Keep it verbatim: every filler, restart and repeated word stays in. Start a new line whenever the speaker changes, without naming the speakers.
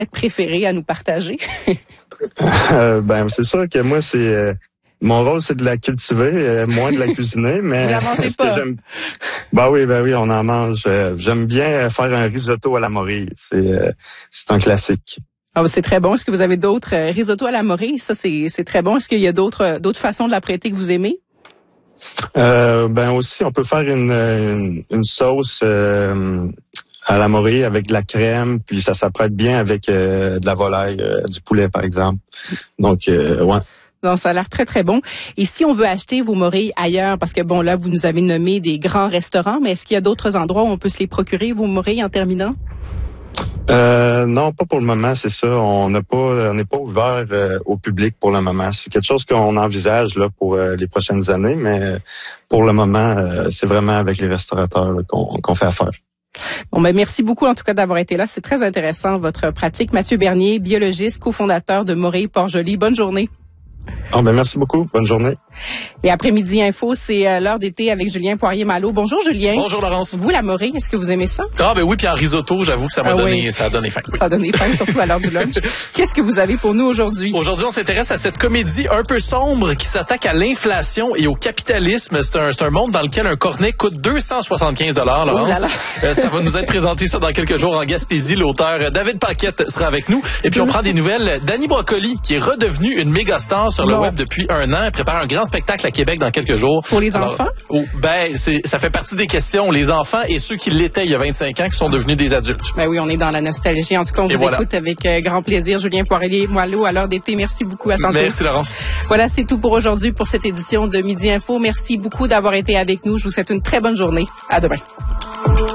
préférée à nous partager?
euh, ben, c'est sûr que moi, c'est... Euh, mon rôle, c'est de la cultiver, euh, moins de la cuisiner, mais...
Vous la mangez pas?
Ben oui, ben oui, on en mange. Euh, j'aime bien faire un risotto à la morille. C'est, euh, c'est un classique.
Ah, c'est très bon. Est-ce que vous avez d'autres euh, risotto à la morille? Ça, c'est, c'est très bon. Est-ce qu'il y a d'autres, d'autres façons de l'apprêter que vous aimez?
Euh, ben aussi, on peut faire une, une, une sauce euh, à la morille avec de la crème, puis ça s'apprête bien avec euh, de la volaille, euh, du poulet par exemple. Donc, euh, ouais.
Donc, ça a l'air très, très bon. Et si on veut acheter vos morilles ailleurs, parce que bon, là, vous nous avez nommé des grands restaurants, mais est-ce qu'il y a d'autres endroits où on peut se les procurer, vos morilles, en terminant?
Euh, non, pas pour le moment, c'est ça. On n'a pas, on n'est pas ouvert euh, au public pour le moment. C'est quelque chose qu'on envisage là pour euh, les prochaines années, mais pour le moment, euh, c'est vraiment avec les restaurateurs là, qu'on, qu'on fait affaire.
Bon, ben merci beaucoup en tout cas d'avoir été là. C'est très intéressant votre pratique. Mathieu Bernier, biologiste, cofondateur de Moreilles Port-Joli. Bonne journée.
Oh, ben merci beaucoup. Bonne journée.
Et après-midi info, c'est euh, l'heure d'été avec Julien Poirier-Malo. Bonjour Julien.
Bonjour Laurence.
Vous, la morille, est-ce que vous aimez ça?
Ah ben oui, puis en risotto, j'avoue que ça m'a
ah,
donné,
oui.
ça a donné faim.
Ça a donné faim, surtout à l'heure du lunch. Qu'est-ce que vous avez pour nous aujourd'hui? Aujourd'hui,
on s'intéresse à cette comédie un peu sombre qui s'attaque à l'inflation et au capitalisme. C'est un, c'est un monde dans lequel un cornet coûte deux cent soixante-quinze dollars, Laurence. Oh là là. euh, ça va nous être présenté ça dans quelques jours en Gaspésie. L'auteur David Paquette sera avec nous. Et puis on prend des nouvelles d'Annie Brocoli, qui est redevenue une méga star sur non. le web depuis un an. Elle prépare un grand spectacle à Québec dans quelques jours.
Pour les Alors, enfants?
Oh, ben, c'est, ça fait partie des questions. Les enfants et ceux qui l'étaient il y a vingt-cinq ans qui sont devenus des adultes.
Ben oui, on est dans la nostalgie. En tout cas, on et vous voilà. écoute avec euh, grand plaisir. Julien Poirier-Malo à l'heure d'été. Merci beaucoup. À tantôt.
Merci, Laurence.
Voilà, c'est tout pour aujourd'hui pour cette édition de Midi Info. Merci beaucoup d'avoir été avec nous. Je vous souhaite une très bonne journée. À demain.